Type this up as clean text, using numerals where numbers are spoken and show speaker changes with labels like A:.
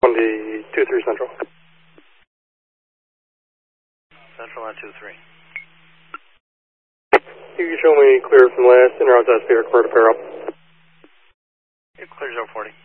A: On the 2-3 Central.
B: Central on 2-3.
A: You can show me clear from last, inter outside speaker, clear to pair up.
B: It clears 040.